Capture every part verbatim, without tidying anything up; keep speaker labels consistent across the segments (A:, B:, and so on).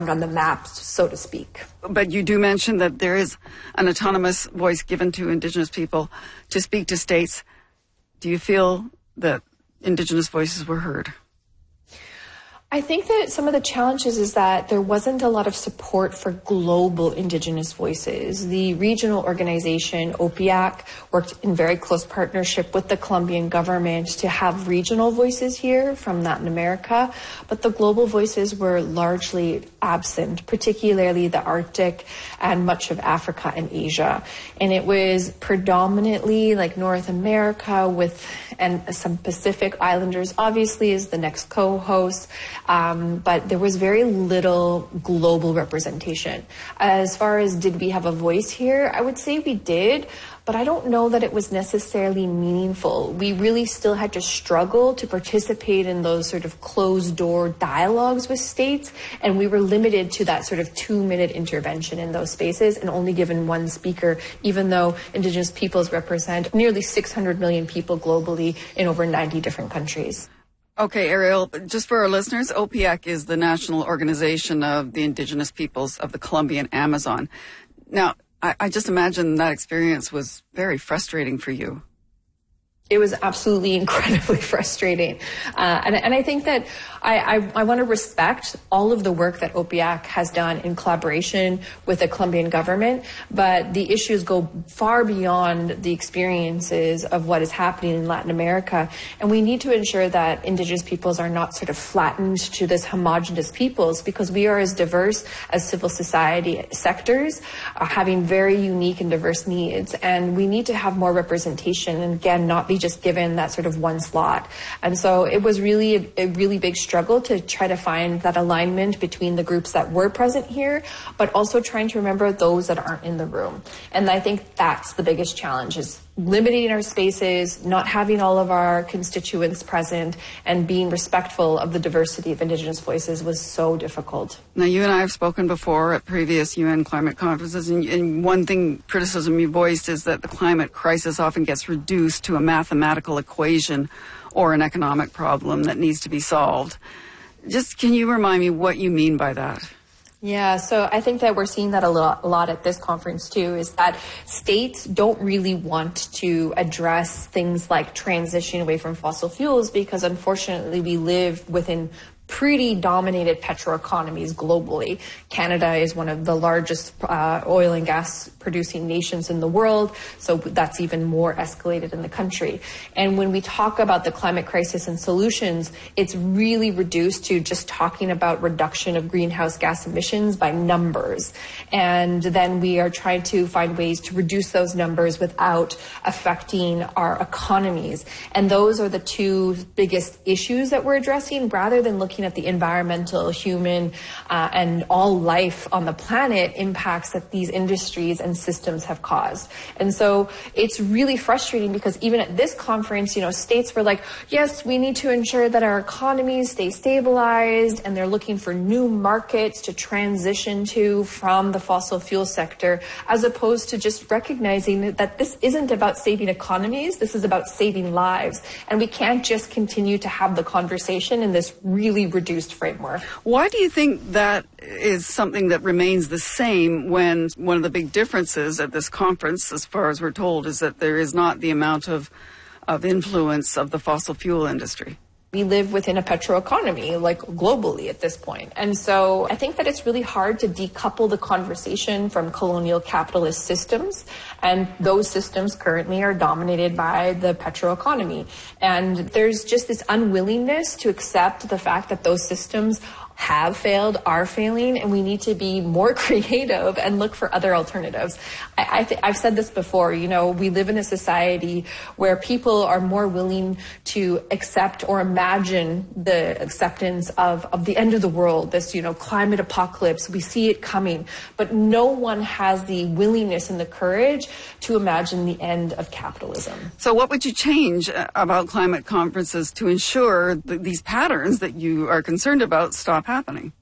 A: on the maps, so to speak.
B: But you do mention that there is an autonomous voice given to Indigenous people to speak to states. Do you feel that Indigenous voices were heard?
A: I think that some of the challenges is that there wasn't a lot of support for global Indigenous voices. The regional organization, O P A C, worked in very close partnership with the Colombian government to have regional voices here from Latin America, but the global voices were largely absent, particularly the Arctic and much of Africa and Asia. And it was predominantly like North America with and some Pacific Islanders, obviously, is the next co-host. Um, but there was very little global representation. As far as did we have a voice here, I would say we did, but I don't know that it was necessarily meaningful. We really still had to struggle to participate in those sort of closed-door dialogues with states, and we were limited to that sort of two-minute intervention in those spaces and only given one speaker, even though Indigenous peoples represent nearly six hundred million people globally in over ninety different countries.
B: Okay, Ariel, just for our listeners, O P A C is the national organization of the Indigenous peoples of the Colombian Amazon. Now, I, I just imagine that experience was very frustrating for you.
A: It was absolutely incredibly frustrating. Uh, and, and I think that I, I, I want to respect all of the work that O P A C has done in collaboration with the Colombian government, but the issues go far beyond the experiences of what is happening in Latin America. And we need to ensure that Indigenous peoples are not sort of flattened to this homogenous peoples, because we are as diverse as civil society sectors, uh, having very unique and diverse needs. And we need to have more representation and, again, not be just given that sort of one slot. And so it was really a, a really big struggle to try to find that alignment between the groups that were present here, but also trying to remember those that aren't in the room. And I think that's the biggest challenge, is limiting our spaces, not having all of our constituents present, and being respectful of the diversity of Indigenous voices was so difficult.
B: Now, you and I have spoken before at previous U N climate conferences, and, and one thing, criticism you voiced, is that the climate crisis often gets reduced to a mathematical equation or an economic problem that needs to be solved. Just can you remind me what you mean by that?
A: Yeah, so I think that we're seeing that a lot, a lot at this conference too, is that states don't really want to address things like transitioning away from fossil fuels, because unfortunately we live within pretty dominated petroeconomies globally. Canada is one of the largest uh, oil and gas producing nations in the world, so that's even more escalated in the country. And when we talk about the climate crisis and solutions, it's really reduced to just talking about reduction of greenhouse gas emissions by numbers. And then we are trying to find ways to reduce those numbers without affecting our economies. And those are the two biggest issues that we're addressing, rather than looking at the environmental, human, uh, and all life on the planet impacts that these industries and systems have caused. And so it's really frustrating, because even at this conference, you know, states were like, yes, we need to ensure that our economies stay stabilized, and they're looking for new markets to transition to from the fossil fuel sector, as opposed to just recognizing that this isn't about saving economies, this is about saving lives. And we can't just continue to have the conversation in this really reduced framework.
B: Why do you think that is something that remains the same, when one of the big differences at this conference, as far as we're told, is that there is not the amount of, of influence of the fossil fuel industry?
A: We live within a petroeconomy, like globally at this point. And so I think that it's really hard to decouple the conversation from colonial capitalist systems. And those systems currently are dominated by the petroeconomy. And there's just this unwillingness to accept the fact that those systems have failed, are failing, and we need to be more creative and look for other alternatives. I, I th- I've said this before, you know, we live in a society where people are more willing to accept or imagine the acceptance of, of the end of the world, this, you know, climate apocalypse. We see it coming, but no one has the willingness and the courage to imagine the end of capitalism.
B: So what would you change about climate conferences to ensure that these patterns that you are concerned about stop happening?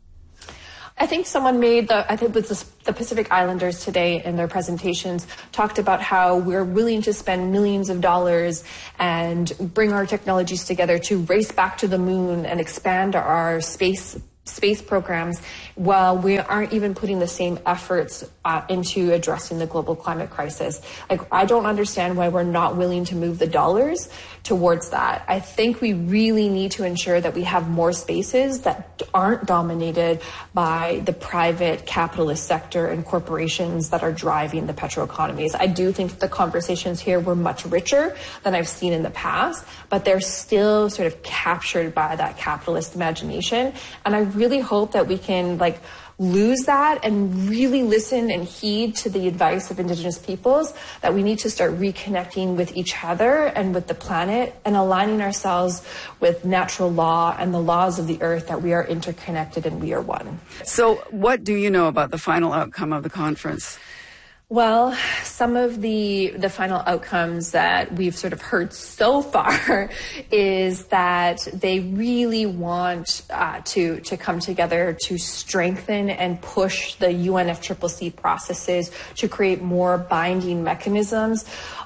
A: I think someone made the, I think it was the Pacific Islanders today in their presentations, talked about how we're willing to spend millions of dollars and bring our technologies together to race back to the moon and expand our space space programs, while we aren't even putting the same efforts uh, into addressing the global climate crisis. Like, I don't understand why we're not willing to move the dollars towards that. I think we really need to ensure that we have more spaces that aren't dominated by the private capitalist sector and corporations that are driving the petroeconomies. I do think that the conversations here were much richer than I've seen in the past, but they're still sort of captured by that capitalist imagination. And I really hope that we can like lose that and really listen and heed to the advice of Indigenous peoples, that we need to start reconnecting with each other and with the planet and aligning ourselves with natural law and the laws of the earth, that we are interconnected and we are one.
B: So what do you know about the final outcome of the conference?
A: Well, some of the the final outcomes that we've sort of heard so far is that they really want uh, to to come together to strengthen and push the U N F C C C processes to create more binding mechanisms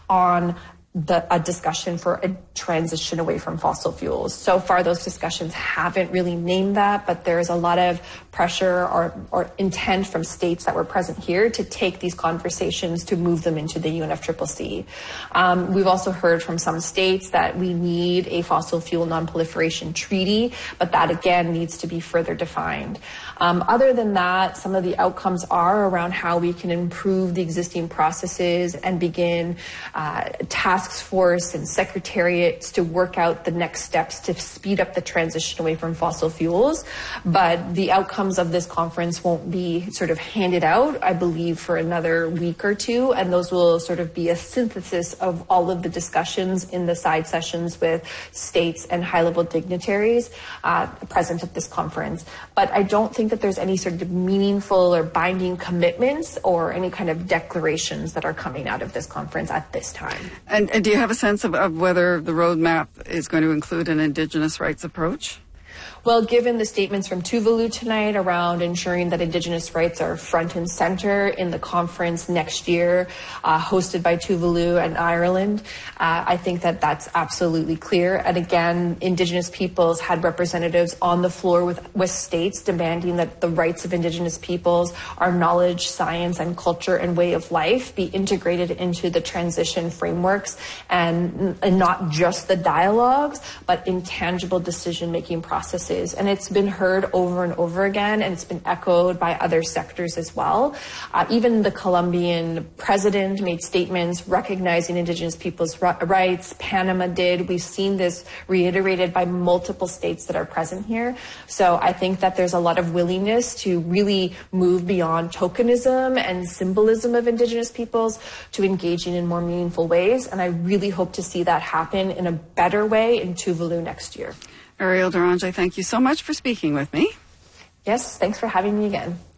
A: on the, a discussion for a transition away from fossil fuels. So far, those discussions haven't really named that, but there's a lot of pressure or, or intent from states that were present here to take these conversations to move them into the U N F C C C. Um, we've also heard from some states that we need a fossil fuel non-proliferation treaty, but that again needs to be further defined. Um, other than that, some of the outcomes are around how we can improve the existing processes and begin uh, task force and secretariats to work out the next steps to speed up the transition away from fossil fuels. But the outcomes of this conference won't be sort of handed out, I believe, for another week or two. And those will sort of be a synthesis of all of the discussions in the side sessions with states and high-level dignitaries uh, present at this conference. But I don't think that there's any sort of meaningful or binding commitments or any kind of declarations that are coming out of this conference at this time.
B: And, and do you have a sense of, of whether the roadmap is going to include an Indigenous rights approach?
A: Well, given the statements from Tuvalu tonight around ensuring that Indigenous rights are front and center in the conference next year, uh, hosted by Tuvalu and Ireland, uh, I think that that's absolutely clear. And again, Indigenous peoples had representatives on the floor with, with states demanding that the rights of Indigenous peoples, our knowledge, science, and culture and way of life be integrated into the transition frameworks, and, and not just the dialogues, but intangible decision-making processes. And it's been heard over and over again, and it's been echoed by other sectors as well. Uh, even the Colombian president made statements recognizing Indigenous people's rights. Panama did. We've seen this reiterated by multiple states that are present here. So I think that there's a lot of willingness to really move beyond tokenism and symbolism of Indigenous peoples to engaging in more meaningful ways. And I really hope to see that happen in a better way in Tuvalu next year.
B: Ariel Durande, thank you so much for speaking with me.
A: Yes, thanks for having me again.